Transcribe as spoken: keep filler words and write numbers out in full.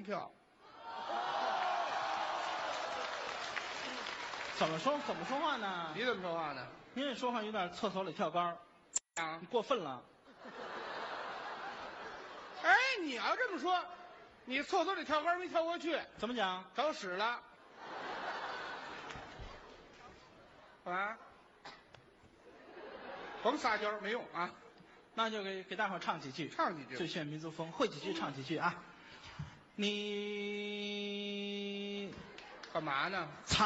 能跳。 怎么说怎么说话呢？ 你怎么说话呢？ 您这说话有点厕所里跳杆儿， 啊你，过分了。 哎，你要这么说，你厕所里跳杆没跳过去， 怎么讲？ 找屎了。啊，甭撒娇没用啊， 那就给给大伙儿唱几句， 唱几句最炫民族风，会几句唱几句啊。你干嘛呢？